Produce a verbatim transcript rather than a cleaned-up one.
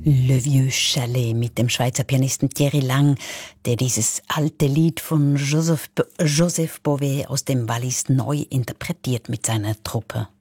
Le Vieux Chalet mit dem Schweizer Pianisten Thierry Lang, der dieses alte Lied von Joseph, Joseph Bové aus dem Wallis neu interpretiert mit seiner Truppe.